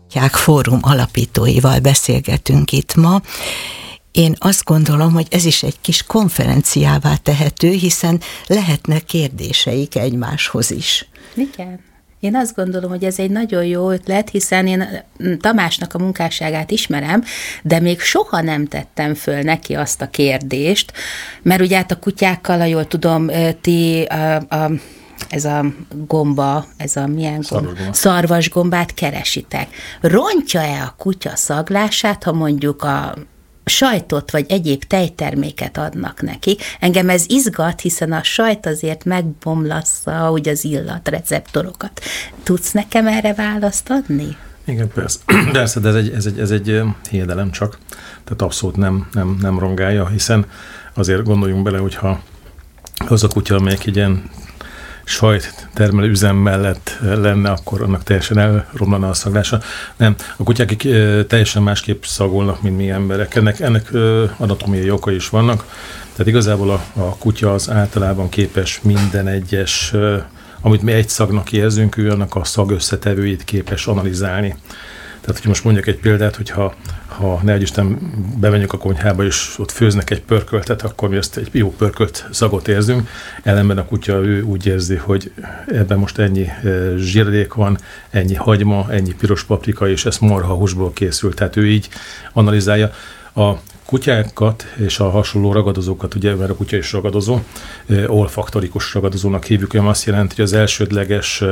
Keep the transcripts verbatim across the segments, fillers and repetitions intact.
Kutyák Fórum alapítóival beszélgetünk itt ma. Én azt gondolom, hogy ez is egy kis konferenciává tehető, hiszen lehetnek kérdéseik egymáshoz is. Igen. Én azt gondolom, hogy ez egy nagyon jó ötlet, hiszen én Tamásnak a munkásságát ismerem, de még soha nem tettem föl neki azt a kérdést, mert ugye hát a kutyákkal, ha jól tudom, ti a, a, ez a gomba, ez a milyen gomba? Szarvasgombát keresitek. Rontja-e a kutya szaglását, ha mondjuk a sajtot vagy egyéb tejterméket adnak neki? Engem ez izgat, hiszen a sajt azért megbomlassza úgy az illatreceptorokat. Tudsz nekem erre választ adni? Igen, persze, persze de ez egy, ez egy, ez egy hiedelem csak, tehát abszolút nem, nem, nem rongálja, hiszen azért gondoljunk bele, hogyha az a kutya, amelyik egy ilyen sajt termelő üzem mellett lenne, akkor annak teljesen elromlana a szaglása. Nem, a kutyák teljesen másképp szagolnak, mint mi emberek. Ennek, ennek anatomiai okai is vannak. Tehát igazából a, a kutya az általában képes minden egyes, amit mi egy szagnak érzünk, ő annak a szag összetevőit képes analizálni. Tehát, hogy most mondjak egy példát, hogyha ha ne Isten bemegyünk a konyhába, és ott főznek egy pörköltet, akkor mi ezt egy jó pörkölt szagot érzünk. Ellenben a kutya ő úgy érzi, hogy ebben most ennyi zsíradék van, ennyi hagyma, ennyi piros paprika, és ez marhahúsból készült. Tehát ő így analizálja. A kutyákat és a hasonló ragadozókat, ugye, mert a kutya is ragadozó, olfaktorikus ragadozónak hívjuk, ami azt jelenti, hogy az elsődleges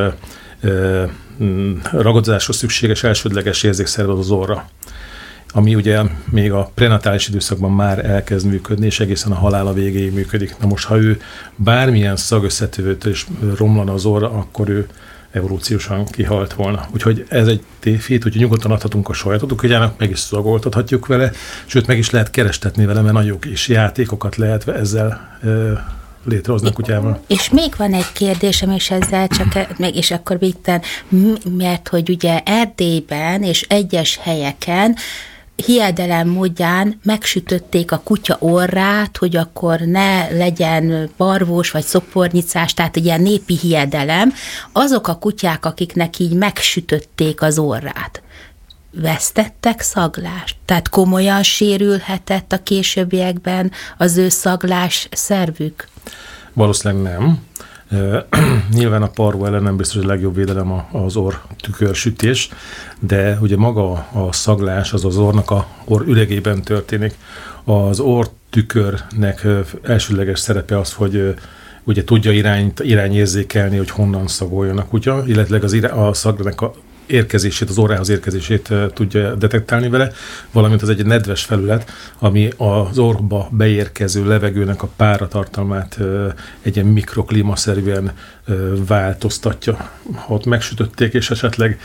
ragadozáshoz szükséges elsődleges érzékszerv az az orra, ami ugye még a prenatális időszakban már elkezd működni, és egészen a halála végéig működik. Na most, ha ő bármilyen szagösszetevőtől is romlana az orra, akkor ő evolúciósan kihalt volna. Úgyhogy ez egy tévhit, úgyhogy nyugodtan adhatunk a sajátot, kutyának meg is szagoltathatjuk vele, sőt meg is lehet kerestetni vele, mert nagyon kis játékokat lehet ezzel e, létrehozni a kutyával. És még van egy kérdésem, és ezzel csak, meg, és akkor végtelen, mert hogy ugye Erdélyben és egyes helyeken hiedelem módján megsütötték a kutya orrát, hogy akkor ne legyen barvós vagy szopornyicás, tehát egy ilyen népi hiedelem. Azok a kutyák, akiknek így megsütötték az orrát, vesztettek szaglást? Tehát komolyan sérülhetett a későbbiekben az ő szaglás szervük? Valószínűleg nem. Nyilván a parvo ellen nem biztos, hogy a legjobb védelem az orr tükörsütés, de ugye maga a szaglás az az orrnak a orr üregében történik. Az orr tükörnek elsődleges szerepe az, hogy ugye tudja irányt, irányérzékelni, hogy honnan szagoljon a kutya, illetve az irány, a szagnak a érkezését, az orrához érkezését tudja detektálni vele, valamint az egy nedves felület, ami az orrba beérkező levegőnek a páratartalmát egy ilyen mikroklímaszerűen változtatja. Ha ott megsütötték, és esetleg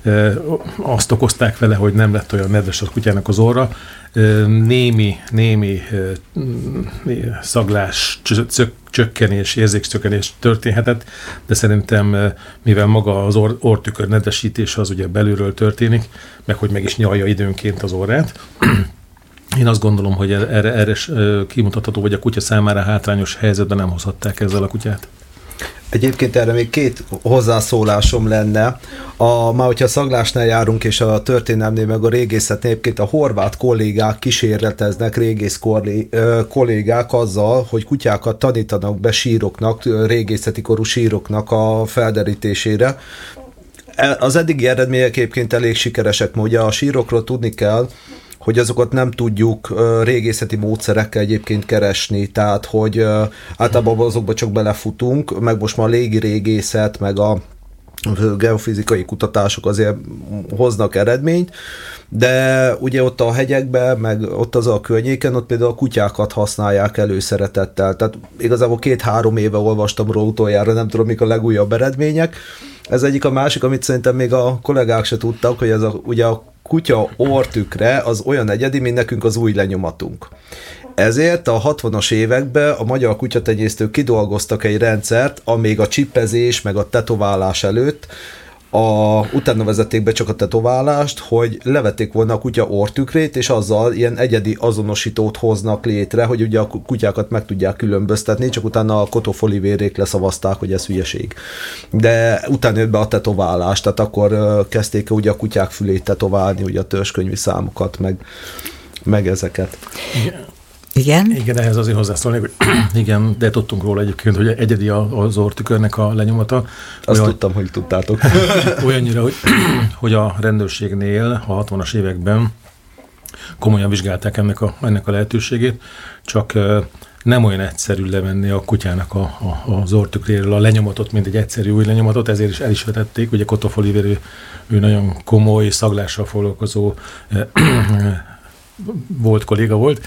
azt okozták vele, hogy nem lett olyan nedves a kutyának az orra, némi, némi szaglás, csökkenés, érzékcsökkenés történhetett, de szerintem, mivel maga az orr, orrtükör nedvesítése az ugye belülről történik, meg hogy meg is nyalja időnként az orrát, én azt gondolom, hogy erre, erre kimutatható, hogy a kutya számára hátrányos helyzetben nem hozhatták ezzel a kutyát. Egyébként erre még két hozzászólásom lenne. A, már hogyha a szaglásnál járunk, és a történelmnél, meg a régészetnél, egyébként a horvát kollégák kísérleteznek, régész kollégák azzal, hogy kutyákat tanítanak be síroknak, régészeti korú síroknak a felderítésére. Az eddigi eredmények egyébként elég sikeresek, mert ugye a sírokról tudni kell, hogy azokat nem tudjuk régészeti módszerekkel egyébként keresni, tehát hogy általában azokba csak belefutunk, meg most már a légi régészet, meg a geofizikai kutatások azért hoznak eredményt, de ugye ott a hegyekben, meg ott az a környéken, ott például a kutyákat használják előszeretettel. Tehát igazából két-három éve olvastam róla utoljára, nem tudom, mik a legújabb eredmények. Ez egyik, a másik, amit szerintem még a kollégák se tudtak, hogy ez a, ugye a kutya orrtükre az olyan egyedi, mint nekünk az új lenyomatunk. Ezért a hatvanas években a magyar kutyatenyésztők kidolgoztak egy rendszert, amíg a csipezés meg a tetoválás előtt, a, utána vezették be csak a tetoválást, hogy levették volna a kutya orrtükrét, és azzal ilyen egyedi azonosítót hoznak létre, hogy ugye a kutyákat meg tudják különböztetni, csak utána a kotofolivérék leszavazták, hogy ez hülyeség. De utána jött be a tetoválás, tehát akkor uh, kezdték ugye a kutyák fülét tetoválni, ugye a törzskönyvi számokat, meg, meg ezeket. Igen? Igen, ehhez azért hozzászólni, hogy igen, de tudtunk róla egyébként, hogy egyedi az orrtükörnek a lenyomata. Azt olyan, tudtam, hogy tudtátok. Olyannyira, hogy, hogy a rendőrségnél a hatvanas években komolyan vizsgálták ennek a, ennek a lehetőségét, csak nem olyan egyszerű levenni a kutyának a, a, az orrtükréről a lenyomatot, mint egy egyszerű új lenyomatot, ezért is el is vetették. Ugye Kotov Olivér, ő, ő nagyon komoly, szaglással foglalkozó volt kolléga volt.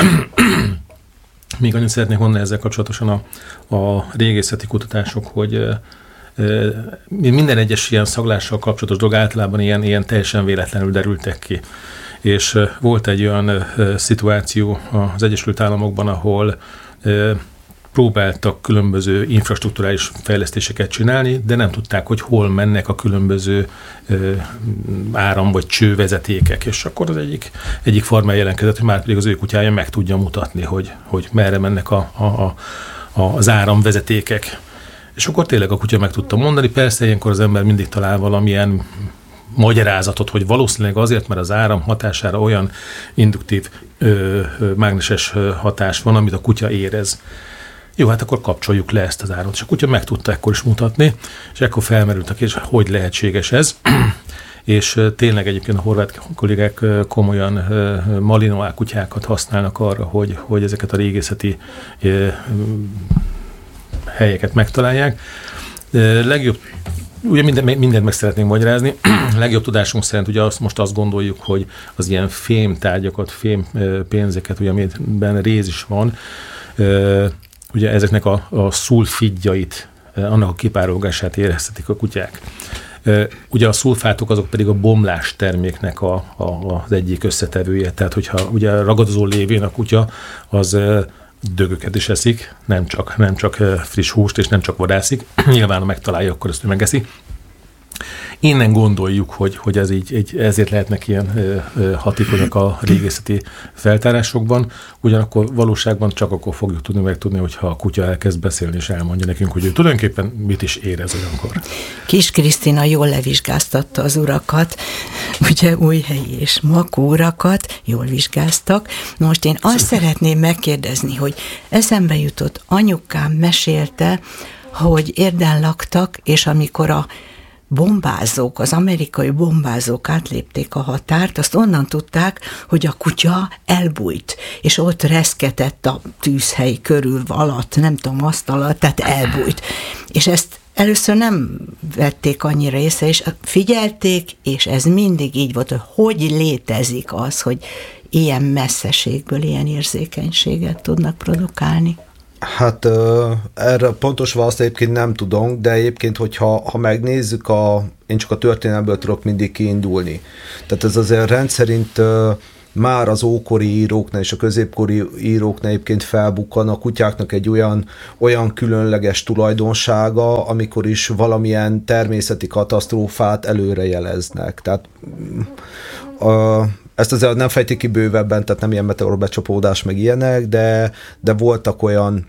Még annyit szeretnék mondani ezzel kapcsolatosan a, a régészeti kutatások, hogy e, e, minden egyes ilyen szaglással kapcsolatos dolog általában ilyen, ilyen teljesen véletlenül derültek ki. És e, volt egy olyan e, szituáció az Egyesült Államokban, ahol e, próbáltak különböző infrastrukturális fejlesztéseket csinálni, de nem tudták, hogy hol mennek a különböző ö, áram- vagy csővezetékek, és akkor az egyik, egyik farmer jelentkezett, hogy már pedig az ő kutyája meg tudja mutatni, hogy, hogy merre mennek a, a, a, az áramvezetékek. És akkor tényleg a kutya meg tudta mondani, persze ilyenkor az ember mindig talál valamilyen magyarázatot, hogy valószínűleg azért, mert az áram hatására olyan induktív ö, ö, mágneses hatás van, amit a kutya érez. Jó, hát akkor kapcsoljuk le ezt az áramot. És a kutya meg tudta ekkor is mutatni, és ekkor felmerült a kérdés, hogy lehetséges ez. És tényleg egyébként a horvát kollégák komolyan malinois kutyákat használnak arra, hogy, hogy ezeket a régészeti helyeket megtalálják. Legjobb, ugye minden, mindent meg szeretnénk magyarázni, legjobb tudásunk szerint ugye azt, most azt gondoljuk, hogy az ilyen fém tárgyakat, fém pénzeket, ugye amiben réz is van, ugye ezeknek a, a szulfidjait, annak a kipárolgását érezhetik a kutyák. Ugye a szulfátok azok pedig a bomlás terméknek a, a, az egyik összetevője, tehát hogyha ugye ragadozó lévén a kutya az dögöket is eszik, nem csak, nem csak friss húst és nem csak vadászik, nyilván ha megtalálja, akkor ezt megeszi. Innen gondoljuk, hogy, hogy ez így, egy, ezért lehetnek ilyen ö, ö, hatékonyak a régészeti feltárásokban, ugyanakkor valóságban csak akkor fogjuk tudni megtudni, hogyha a kutya elkezd beszélni és elmondja nekünk, hogy ő tulajdonképpen mit is érez olyankor. Kis Krisztina jól levizsgáztatta az urakat, ugye Újhelyi és Makó urakat jól vizsgáztak. Most én azt Szépen. szeretném megkérdezni, hogy eszembe jutott, anyukám mesélte, hogy Érden laktak, és amikor a bombázók, az amerikai bombázók átlépték a határt, azt onnan tudták, hogy a kutya elbújt, és ott reszketett a tűzhely körül alatt, nem tudom, asztal alatt, tehát elbújt. És ezt először nem vették annyira észre, és figyelték, és ez mindig így volt, hogy hogy létezik az, hogy ilyen messzeségből ilyen érzékenységet tudnak produkálni. Hát erre pontos választ egyébként nem tudom, de egyébként, hogyha ha megnézzük, a, én csak a történelmből tudok mindig kiindulni. Tehát ez azért rendszerint már az ókori íróknál és a középkori íróknál egyébként felbukkan a kutyáknak egy olyan, olyan különleges tulajdonsága, amikor is valamilyen természeti katasztrófát előrejeleznek. Tehát a, ezt azért nem fejtik ki bővebben, tehát nem ilyen meteorbecsapódás meg ilyenek, de, de voltak olyan,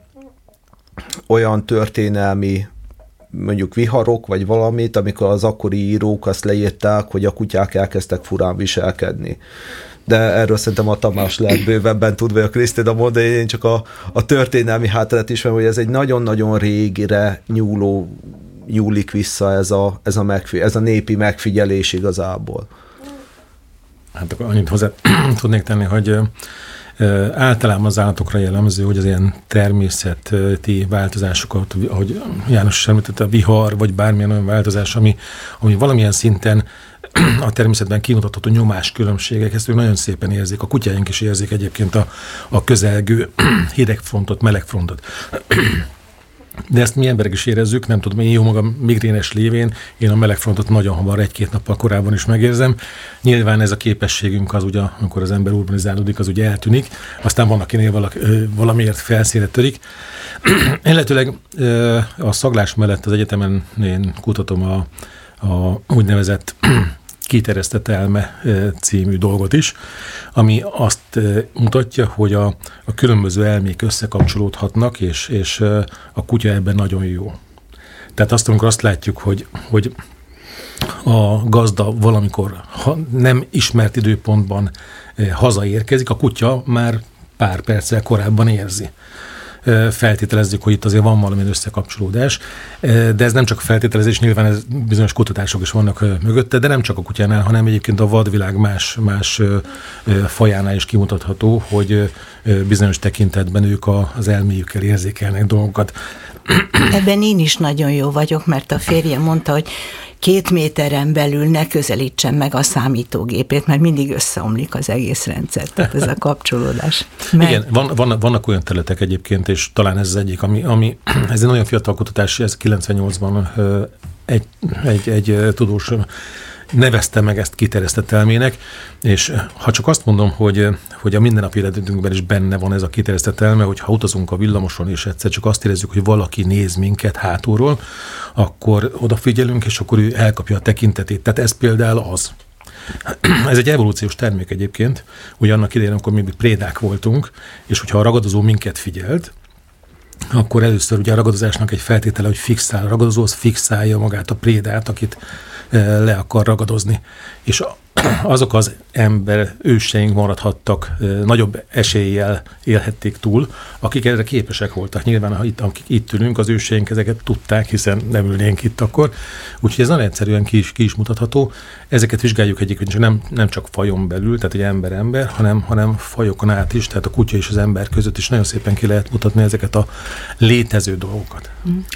olyan történelmi mondjuk viharok, vagy valamit, amikor az akkori írók azt leírták, hogy a kutyák elkezdtek furán viselkedni. De erről szerintem a Tamás lehet bővebben tud, vagy a Krisztina mondani, én csak a, a történelmi hátteret ismerem, hogy ez egy nagyon-nagyon régire nyúló, nyúlik vissza ez a, ez a, megfi, ez a népi megfigyelés igazából. Hát akkor annyit hozzá tudnék tenni, hogy ö, általában az állatokra jellemző, hogy az ilyen természeti változásokat, ahogy János is említette, a vihar, vagy bármilyen olyan változás, ami, ami valamilyen szinten a természetben kimutatható nyomáskülönbségek, ezt ők nagyon szépen érzik. A kutyáink is érzik egyébként a, a közelgő hidegfrontot, melegfrontot. De ezt mi emberek is érezzük, nem tudom, én jó magam migrénes lévén, én a melegfrontot nagyon hamar egy-két nappal korábban is megérzem. Nyilván ez a képességünk az ugye, amikor az ember urbanizálódik, az ugye eltűnik, aztán van, akinél valaki, valamiért felszínre törik. Illetőleg a szaglás mellett az egyetemen én kutatom a a úgynevezett kiterjesztett elme című dolgot is, ami azt mutatja, hogy a, a különböző elmék összekapcsolódhatnak, és, és a kutya ebben nagyon jó. Tehát azt, amikor azt látjuk, hogy, hogy a gazda valamikor ha nem ismert időpontban hazaérkezik, a kutya már pár perccel korábban érzi. Feltételezzük, hogy itt azért van valamilyen összekapcsolódás, de ez nem csak feltételezés, nyilván ez bizonyos kutatások is vannak mögötte, de nem csak a kutyánál, hanem egyébként a vadvilág más, más fajánál is kimutatható, hogy bizonyos tekintetben ők az elméjükkel érzékelnek dolgokat. Ebben én is nagyon jó vagyok, mert a férjem mondta, hogy két méteren belül ne közelítsen meg a számítógépét, mert mindig összeomlik az egész rendszer, tehát ez a kapcsolódás. Meg... Igen, van, van, vannak olyan területek egyébként, és talán ez az egyik, ami, ami ez egy nagyon fiatal kutatás, ez kilencvennyolcban egy, egy, egy tudós nevezte meg ezt kiterjesztett elmének, és ha csak azt mondom, hogy, hogy a mindennapi életünkben is benne van ez a kiterjesztett elme, hogy ha utazunk a villamoson, és egyszer csak azt érezzük, hogy valaki néz minket hátulról, akkor odafigyelünk, és akkor ő elkapja a tekintetét. Tehát ez például az. Ez egy evolúciós termék egyébként, ugye annak idején, amikor mi prédák voltunk, és hogyha a ragadozó minket figyelt, akkor először ugye a ragadozásnak egy feltétele, hogy fixál. A ragadozó az fixálja magát a prédát, akit le akar ragadozni. És azok az ember őseink maradhattak, nagyobb eséllyel élhették túl, akik erre képesek voltak. Nyilván, ha itt, akik itt ülünk, az őseink ezeket tudták, hiszen nem ülnénk itt akkor. Úgyhogy ez nagyon egyszerűen ki is, ki is mutatható. Ezeket vizsgáljuk egyébként nem, nem csak fajon belül, tehát egy ember-ember, hanem, hanem fajokon át is, tehát a kutya és az ember között is nagyon szépen ki lehet mutatni ezeket a létező dolgokat.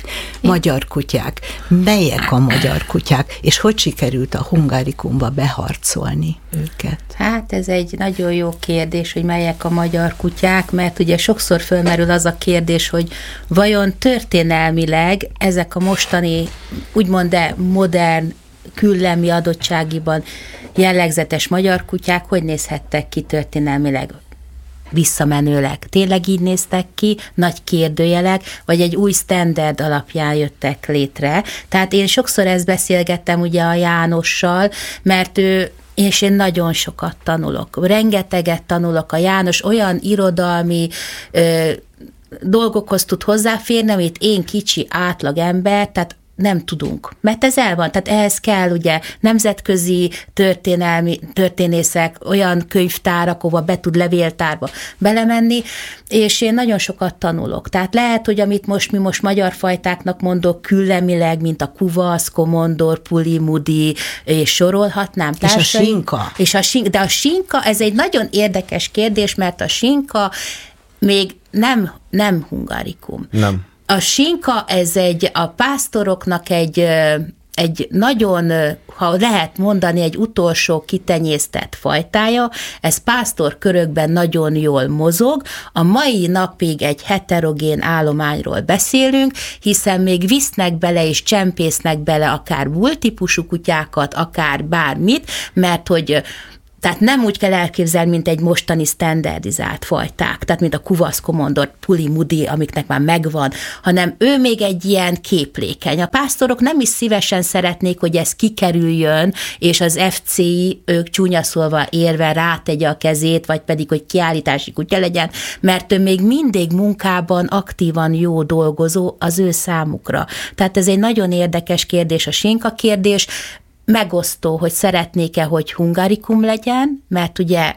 Magyar kutyák. Melyek a magyar kutyák, és hogy sikerült a Hungarikumba beharcolni őket? Hát ez egy nagyon jó kérdés, hogy melyek a magyar kutyák, mert ugye sokszor fölmerül az a kérdés, hogy vajon történelmileg ezek a mostani, úgymond de modern, küllemi adottságiban jellegzetes magyar kutyák hogy nézhettek ki történelmileg? Visszamenőleg. Tényleg így néztek ki, nagy kérdőjelek, vagy egy új standard alapján jöttek létre. Tehát én sokszor ezt beszélgettem ugye a Jánossal, mert ő és én nagyon sokat tanulok. Rengeteget tanulok. A János olyan irodalmi ö, dolgokhoz tud hozzáférni, amit én kicsi átlagember, tehát nem tudunk. Mert ez el van. Tehát ehhez kell ugye nemzetközi történelmi, történészek, olyan könyvtárak, ahova be tud levéltárba belemenni, és én nagyon sokat tanulok. Tehát lehet, hogy amit most mi most magyar fajtáknak mondok küllemileg, mint a kuvasz, komondor, puli, mudi, és sorolhatnám. És a sinka. És a sinka. De a sinka, ez egy nagyon érdekes kérdés, mert a sinka még nem, nem hungarikum. Nem. A sinka, ez egy a pásztoroknak egy, egy nagyon, ha lehet mondani, egy utolsó kitenyésztett fajtája, ez pásztor körökben nagyon jól mozog. A mai napig egy heterogén állományról beszélünk, hiszen még visznek bele és csempésznek bele akár bulltípusú kutyákat, akár bármit, mert hogy tehát nem úgy kell elképzelni, mint egy mostani standardizált fajták, tehát mint a kuvasz, komondor, puli, mudi, amiknek már megvan, hanem ő még egy ilyen képlékeny. A pásztorok nem is szívesen szeretnék, hogy ez kikerüljön, és az ef cé i, ők csúnya szólva érve rátegye a kezét, vagy pedig, hogy kiállítási kutya legyen, mert ő még mindig munkában aktívan jó dolgozó az ő számukra. Tehát ez egy nagyon érdekes kérdés, a sinka kérdés, megosztó, hogy szeretnék-e, hogy hungarikum legyen, mert ugye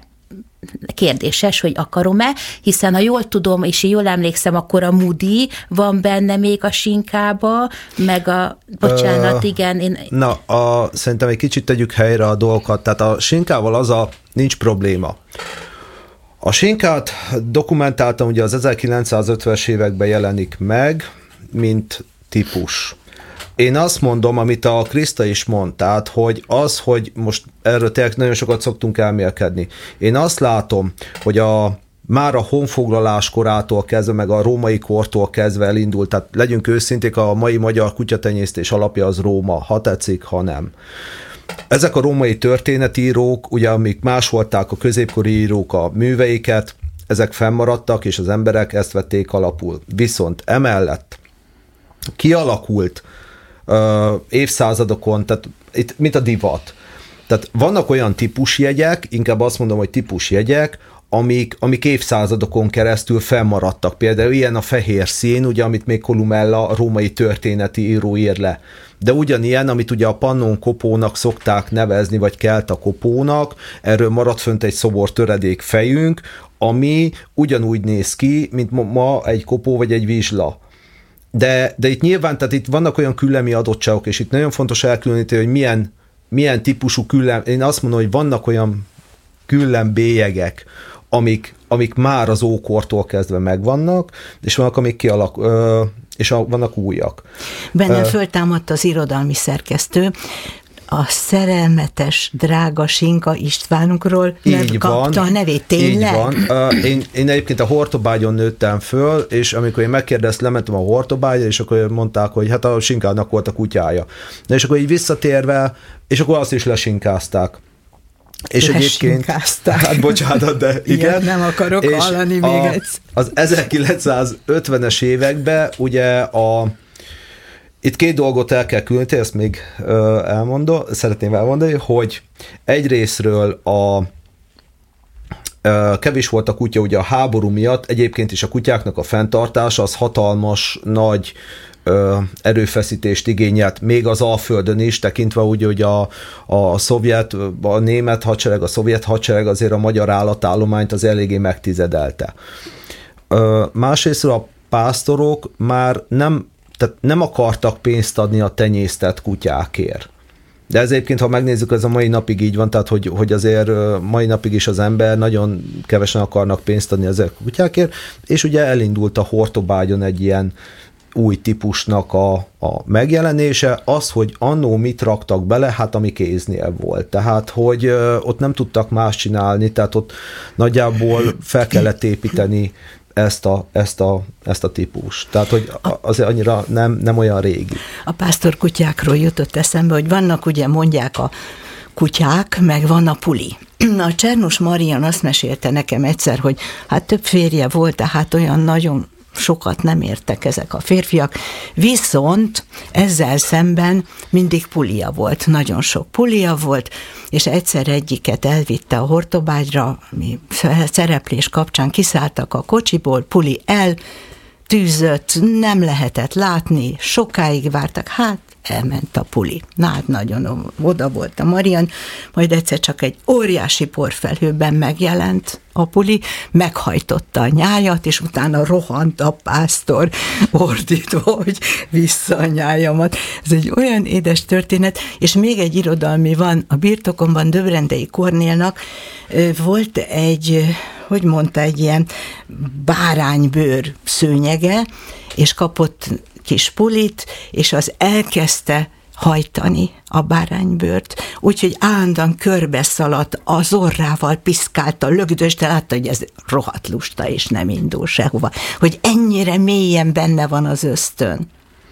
kérdéses, hogy akarom-e, hiszen ha jól tudom, és jól emlékszem, akkor a mudi van benne még a sinkába, meg a, bocsánat, uh, igen. Én... Na, a, szerintem egy kicsit tegyük helyre a dolgokat, tehát a sinkával az a, nincs probléma. A sinkát dokumentáltam, ugye az ezerkilencszázötvenes években jelenik meg, mint típus. Én azt mondom, amit a Kriszta is mond, tehát, hogy az, hogy most erről tényleg nagyon sokat szoktunk elmélkedni. Én azt látom, hogy a már a honfoglalás korától kezdve, meg a római kortól kezdve elindult, tehát legyünk őszinték, a mai magyar kutyatenyésztés alapja az Róma, ha tetszik, ha nem. Ezek a római történetírók, ugye amik másolták a középkori írók a műveiket, ezek fennmaradtak, és az emberek ezt vették alapul. Viszont emellett kialakult ö, évszázadokon, tehát itt, mint a divat. Tehát vannak olyan típusjegyek, inkább azt mondom, hogy típusjegyek, amik, amik évszázadokon keresztül fennmaradtak. Például ilyen a fehér szín, ugye, amit még Columella, a római történeti író ír le. De ugyanilyen, amit ugye a Pannon kopónak szokták nevezni, vagy Kelta kopónak, erről maradt fönt egy szobor töredék fejünk, ami ugyanúgy néz ki, mint ma egy kopó vagy egy vizsla. De, de itt nyilván, tehát itt vannak olyan küllemi adottságok, és itt nagyon fontos elkülöníteni, hogy milyen, milyen típusú küllem, én azt mondom, hogy vannak olyan küllembélyegek, amik, amik már az ókortól kezdve megvannak, és vannak, amik kialak, ö, és a, vannak újak. Benne uh, föltámadt az irodalmi szerkesztő, a szerelmetes, drága Sinka Istvánunkról nem kapta a nevét, tényleg? Így van. Uh, én, én egyébként a Hortobágyon nőttem föl, és amikor én megkérdeztem, lementem a Hortobágyra, és akkor mondták, hogy hát a Sinkának volt a kutyája. Na és akkor így visszatérve, és akkor azt is lesinkázták. És egyébként, hát bocsánat, de igen. Ilyet nem akarok és hallani még a, egyszer. Az ezerkilencszázötvenes években ugye a itt két dolgot el kell különíteni, ezt még ö, elmondom, szeretném elmondani, hogy egyrészről a ö, kevés volt a kutya ugye a háború miatt, egyébként is a kutyáknak a fenntartása az hatalmas, nagy ö, erőfeszítést igényelt, még az Alföldön is, tekintve úgy, hogy a, a szovjet, a német hadsereg, a szovjet hadsereg azért a magyar állatállományt az eléggé megtizedelte. Ö, másrészről a pásztorok már nem tehát nem akartak pénzt adni a tenyésztett kutyákért. De ez egyébként, ha megnézzük, ez a mai napig így van, tehát hogy, hogy azért mai napig is az ember nagyon kevesen akarnak pénzt adni ezek a kutyákért, és ugye elindult a Hortobágyon egy ilyen új típusnak a, a megjelenése, az, hogy annó mit raktak bele, hát ami kéznél volt. Tehát, hogy ö, ott nem tudtak más csinálni, tehát ott nagyjából fel kellett építeni ezt a, ezt a, ezt a típus. Tehát, hogy azért annyira nem, nem olyan régi. A pásztorkutyákról jutott eszembe, hogy vannak, ugye mondják a kutyák, meg van a puli. A Csernus Marian azt mesélte nekem egyszer, hogy hát több férje volt, tehát olyan nagyon sokat nem értek ezek a férfiak, viszont ezzel szemben mindig pulia volt, nagyon sok pulia volt, és egyszer egyiket elvitte a Hortobágyra, mi szereplés kapcsán kiszálltak a kocsiból, puli eltűzött, nem lehetett látni, sokáig vártak, hát elment a puli. Na hát nagyon oda volt a Marian, majd egyszer csak egy óriási porfelhőben megjelent a puli, meghajtotta a nyájat, és utána rohant a pásztor ordítva, hogy vissza a nyájamat. Ez egy olyan édes történet, és még egy irodalmi van, a birtokomban Döbrendei Kornélnak volt egy, hogy mondta, egy ilyen báránybőr szőnyege, és kapott kis pulit, és az elkezdte hajtani a báránybőrt, úgyhogy állandóan körbeszaladt, az orrával piszkálta, lögdöste, látta, hogy ez rohadt lusta, és nem indul sehova. Hogy ennyire mélyen benne van az ösztön.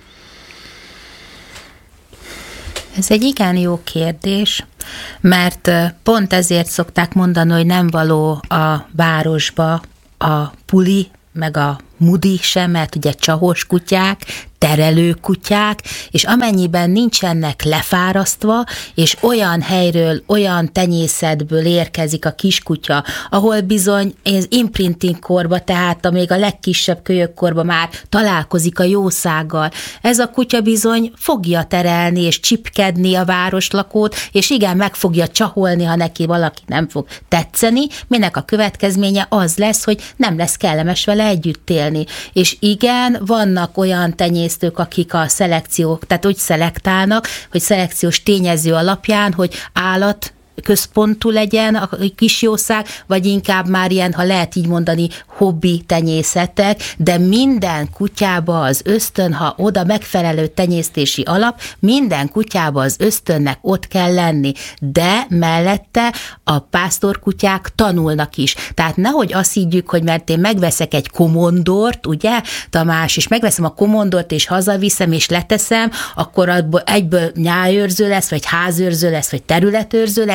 Ez egy igen jó kérdés, mert pont ezért szokták mondani, hogy nem való a városba a puli, meg a mudi sem, mert ugye csahos kutyák, terelő kutyák, és amennyiben nincsenek lefárasztva, és olyan helyről, olyan tenyészetből érkezik a kiskutya, ahol bizony az imprinting korba, tehát a még a legkisebb kölyök korba már találkozik a jószággal. Ez a kutya bizony fogja terelni és csipkedni a városlakót, és igen, meg fogja csaholni, ha neki valaki nem fog tetszeni, minek a következménye az lesz, hogy nem lesz kellemes vele együtt élni. És igen, vannak olyan tenyésztők, akik a szelekció, tehát úgy szelektálnak, hogy szelekciós tényező alapján, hogy állat központú legyen a kis jószág, vagy inkább már ilyen, ha lehet így mondani, hobbi tenyészetek, de minden kutyába az ösztön, ha oda megfelelő tenyésztési alap, minden kutyába az ösztönnek ott kell lenni, de mellette a pásztorkutyák tanulnak is. Tehát nehogy azt higgyük, hogy mert én megveszek egy komondort, ugye, Tamás, és megveszem a komondort, és hazaviszem, és leteszem, akkor abból egyből nyájőrző lesz, vagy házőrző lesz, vagy területőrző lesz,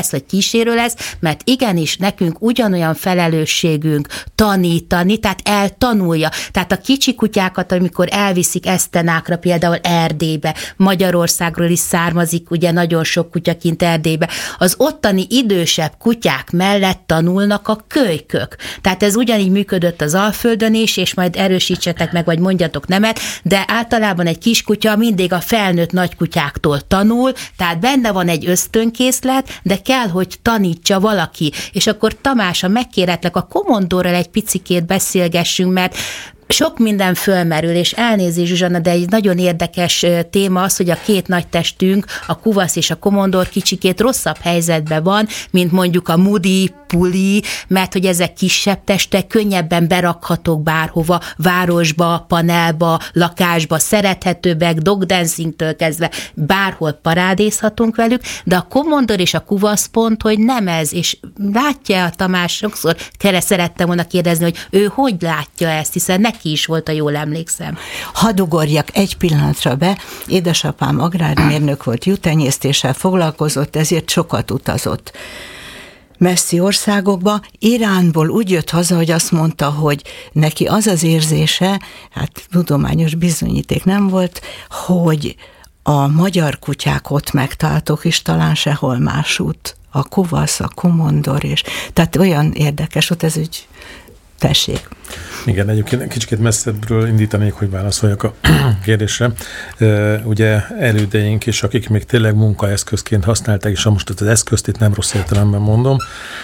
lesz, vagy kísérő lesz, mert igenis nekünk ugyanolyan felelősségünk tanítani, tehát eltanulja. Tehát a kicsi kutyákat, amikor elviszik esztenákra, például Erdélybe, Magyarországról is származik, ugye nagyon sok kutya kint Erdélybe, az ottani idősebb kutyák mellett tanulnak a kölykök. Tehát ez ugyanígy működött az Alföldön is, és majd erősítsetek meg, vagy mondjatok nemet, de általában egy kiskutya mindig a felnőtt nagykutyáktól tanul, tehát benne van egy ösztönkészlet, de kell, hogy tanítsa valaki. És akkor Tamás, ha megkéretlek, a komondorral egy picikét beszélgessünk, mert sok minden fölmerül, és elnézés, Zsuzsanna, de egy nagyon érdekes téma az, hogy a két nagy testünk, a kuvasz és a komondor kicsikét rosszabb helyzetben van, mint mondjuk a Mudi, Puli, mert hogy ezek kisebb testek, könnyebben berakhatók bárhova, városba, panelba, lakásba, szerethetőbbek, dogdancingtől kezdve bárhol parádézhatunk velük, de a komondor és a kuvasz pont, hogy nem ez, és látja a Tamás, sokszor kere szerettem volna kérdezni, hogy ő hogy látja ezt, hiszen neki is volt, a jól emlékszem. Hadd ugorjak egy pillanatra be. Édesapám agrármérnök volt, juhtenyésztéssel foglalkozott, ezért sokat utazott messzi országokba. Iránból úgy jött haza, hogy azt mondta, hogy neki az az érzése, hát tudományos bizonyíték nem volt, hogy a magyar kutyák ott megtaláltok, és talán sehol másút. A kuvasz, a komondor, és tehát olyan érdekes volt ez, úgy tessék. Igen, egyébként kicsit messzebbről indítanék, hogy válaszoljak a kérdésre. Ugye elődeink is, akik még tényleg munkaeszközként használták, és most az eszközt itt nem rossz értelemben mondom,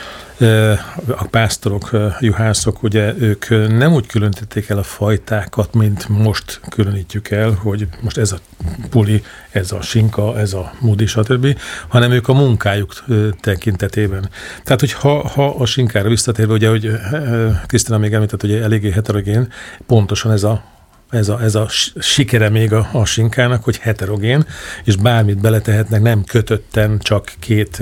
a pásztorok, juhászok, ugye ők nem úgy különítették el a fajtákat, mint most különítjük el, hogy most ez a puli, ez a sinka, ez a mudi, stb., hanem ők a munkájuk tekintetében. Tehát, hogy ha, ha a sinkára visszatérve, ugye, hogy Krisztina még említett, hogy eléggé heterogén, pontosan ez a Ez a, ez a sikere még a, a sinkának, hogy heterogén, és bármit beletehetnek, nem kötötten csak két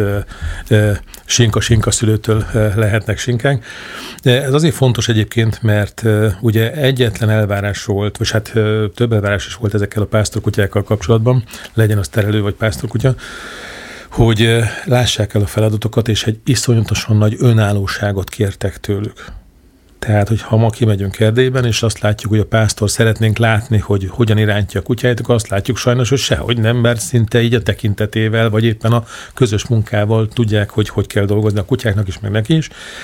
sinka-sinka szülőtől e, lehetnek sinkák. Ez azért fontos egyébként, mert e, ugye egyetlen elvárás volt, vagy hát e, több elvárás is volt ezekkel a pásztorkutyákkal kapcsolatban, legyen az terelő vagy pásztorkutya, hogy e, lássák el a feladatokat, és egy iszonyatosan nagy önállóságot kértek tőlük. Tehát, hogy ha ma kimegyünk Erdélyben, és azt látjuk, hogy a pásztor szeretnénk látni, hogy hogyan irányítja a kutyáit, akkor azt látjuk sajnos, hogy sehogy nem, mert szinte így a tekintetével, vagy éppen a közös munkával tudják, hogy hogy kell dolgozni a kutyáknak is, meg neki is.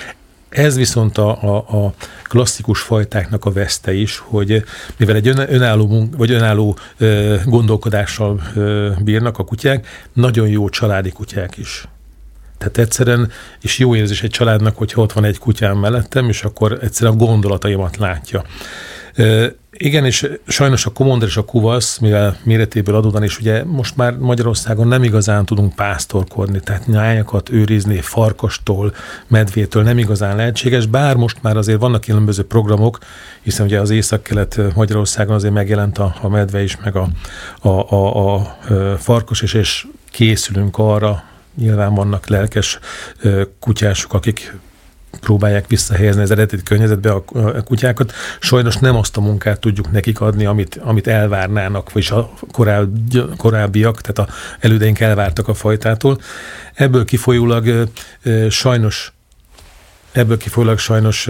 Ez viszont a, a, a klasszikus fajtáknak a veszte is, hogy mivel egy önálló, munk, vagy önálló ö, gondolkodással ö, bírnak a kutyák, nagyon jó családi kutyák is. Tehát egyszerűen, és jó érzés egy családnak, hogyha ott van egy kutyám mellettem, és akkor egyszerűen a gondolataimat látja. E, igen, és sajnos a komondor és a kuvasz, mivel méretéből adódóan, és ugye most már Magyarországon nem igazán tudunk pásztorkodni, tehát nyájakat őrizni farkastól, medvétől nem igazán lehetséges, bár most már azért vannak különböző programok, hiszen ugye az észak-kelet Magyarországon azért megjelent a, a medve is, meg a, a, a, a farkas is, és készülünk arra. Nyilván vannak lelkes kutyások, akik próbálják visszahelyezni az eredeti környezetbe a kutyákat. Sajnos nem azt a munkát tudjuk nekik adni, amit, amit elvárnának, vagyis a korábbi, korábbiak, tehát a elődeink elvártak a fajtától. Ebből kifolyólag sajnos, ebből kifolyólag sajnos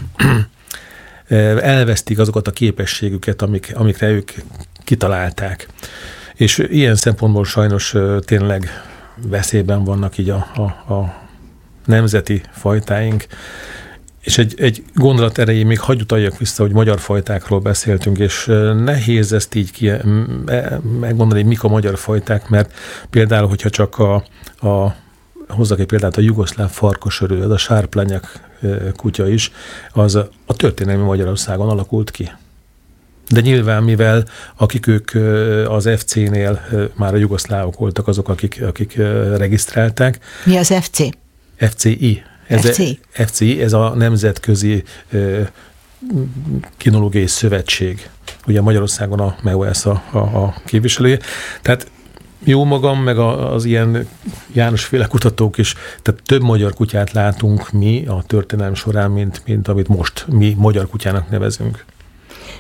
elvesztik azokat a képességüket, amik, amikre ők kitalálták. És ilyen szempontból sajnos tényleg veszélyben vannak így a, a, a nemzeti fajtáink. És egy, egy gondolat erejéig még hagy utaljak vissza, hogy magyar fajtákról beszéltünk, és nehéz ezt így ki, megmondani, hogy mik a magyar fajták, mert például, hogyha csak a, a hozzak egy példát, a jugoszláv farkasörő, az a sárplányak kutya is, az a történelmi Magyarországon alakult ki. De nyilván, mivel akik ők az ef cé-nél már a jugoszlávok voltak azok, akik, akik regisztrálták. Mi az ef cé? ef cé i. Ez ef cé? ef cé i, ez a Nemzetközi Kinológiai Szövetség. Ugye Magyarországon a em e o es a, a, a képviselője. Tehát jó magam, meg az ilyen János-féle kutatók is, tehát több magyar kutyát látunk mi a történelem során, mint, mint amit most mi magyar kutyának nevezünk.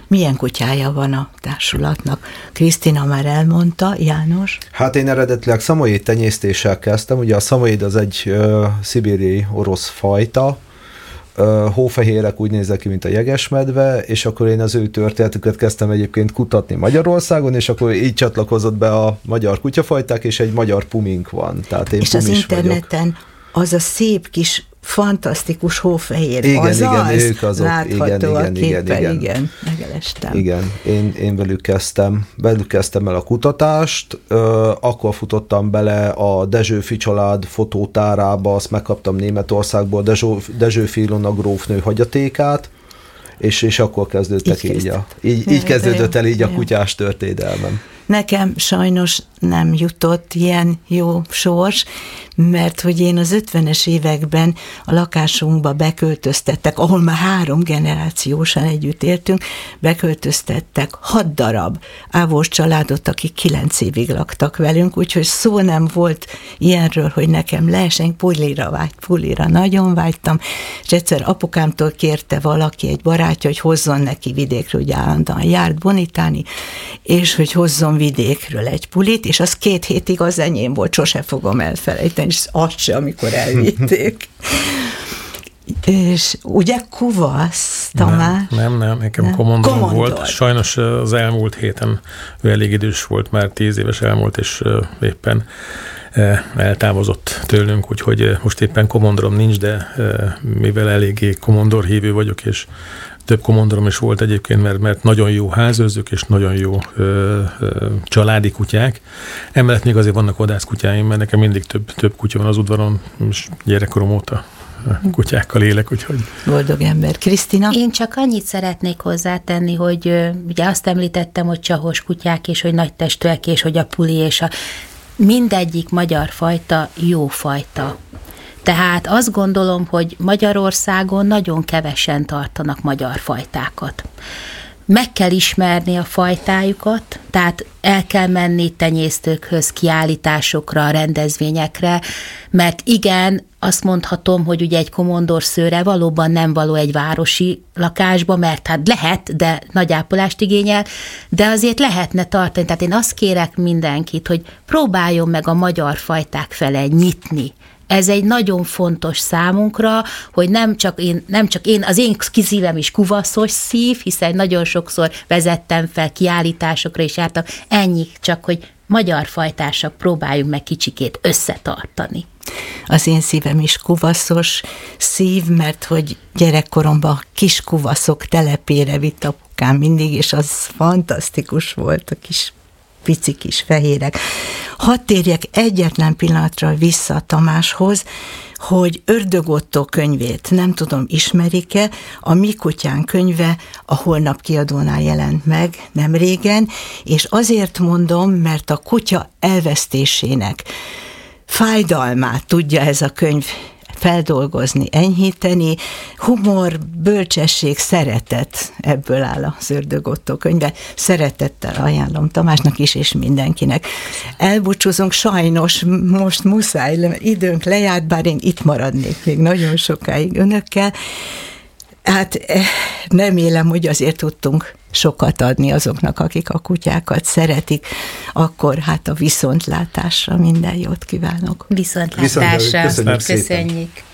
Milyen kutyája van a társulatnak? Krisztina már elmondta, János? Hát én eredetileg szamoyéd tenyésztéssel kezdtem, ugye a szamoyéd az egy uh, szibériai orosz fajta, uh, hófehérek úgy néznek ki, mint a jegesmedve, és akkor én az ő történetüket kezdtem egyébként kutatni Magyarországon, és akkor így csatlakozott be a magyar kutyafajták, és egy magyar pumink van. Tehát én és az interneten vagyok. Az a szép kis fantasztikus hófehér, igen, az igen, az? ők azok. Látható igen, a igen, képen, igen, igen. igen, megelestem. Igen, én, én velük kezdtem, velük kezdtem el a kutatást, ö, akkor futottam bele a Dezsőfi család fotótárába, azt megkaptam Németországból, Dezső, Dezsőfi Ilona grófnő hagyatékát, és, és akkor kezdődtek így, így, a, így, így kezdődött el így a kutyás történelmem. Nekem sajnos nem jutott ilyen jó sors, mert hogy én az ötvenes években a lakásunkba beköltöztettek, ahol már három generációsan együtt éltünk, beköltöztettek hat darab ávós családot, akik kilenc évig laktak velünk, úgyhogy szó nem volt ilyenről, hogy nekem leesen, pulira vágy, pulira nagyon vágytam, és egyszer apukámtól kérte valaki, egy barátja, hogy hozzon neki vidékről, hogy állandóan járt bonitálni, és hogy hozzon vidékről egy pulit, és az két hétig az enyém volt, sose fogom elfelejteni, és azt se, amikor elvitték. És ugye kuvasz, Tamás? Nem, nem, nem nekem komondor volt. Sajnos az elmúlt héten ő elég idős volt, már tíz éves elmúlt, és éppen eltávozott tőlünk, úgyhogy most éppen komondorom nincs, de mivel eléggé komondor hívő vagyok, és több komondorom is volt egyébként, mert, mert nagyon jó házőrzők, és nagyon jó ö, ö, családi kutyák. Emellett még azért vannak vadászkutyáim, mert nekem mindig több, több kutya van az udvaron, és gyerekkorom óta kutyákkal élek, úgyhogy... Boldog ember. Krisztina? Én csak annyit szeretnék hozzátenni, hogy ö, ugye azt említettem, hogy csahos kutyák, és hogy nagy testűek, és hogy a puli, és a mindegyik magyar fajta jó fajta. Tehát azt gondolom, hogy Magyarországon nagyon kevesen tartanak magyar fajtákat. Meg kell ismerni a fajtájukat, tehát el kell menni tenyésztőkhöz, kiállításokra, rendezvényekre, mert igen, azt mondhatom, hogy ugye egy komondor szőre valóban nem való egy városi lakásba, mert hát lehet, de nagy ápolást igényel, de azért lehetne tartani. Tehát én azt kérek mindenkit, hogy próbáljon meg a magyar fajták fele nyitni. Ez egy nagyon fontos számunkra, hogy nem csak én, nem csak én, az én szívem is kuvaszos szív, hiszen nagyon sokszor vezettem fel kiállításokra és jártam, ennyi csak, hogy magyar fajtársak próbáljunk meg kicsikét összetartani. Az én szívem is kuvaszos szív, mert hogy gyerekkoromban kis kuvaszok telepére vitt apukám mindig, és az fantasztikus volt, a kis pici kis fehérek. Hadd térjek egyetlen pillanatra vissza Tamáshoz, hogy Ördög Ottó könyvét, nem tudom, ismerik-e, a Mi kutyánk könyve a Holnap kiadónál jelent meg nem régen, és azért mondom, mert a kutya elvesztésének fájdalmát tudja ez a könyv feldolgozni, enyhíteni, humor, bölcsesség, szeretet, ebből áll az Ördög Ottó könyve. Szeretettel ajánlom Tamásnak is, és mindenkinek. Elbúcsúzunk, sajnos most muszáj, időnk lejárt, bár én itt maradnék még nagyon sokáig önökkel. Hát remélem, hogy azért tudtunk sokat adni azoknak, akik a kutyákat szeretik, akkor hát a viszontlátásra minden jót kívánok. Viszontlátásra. Köszönjük. Köszönjük.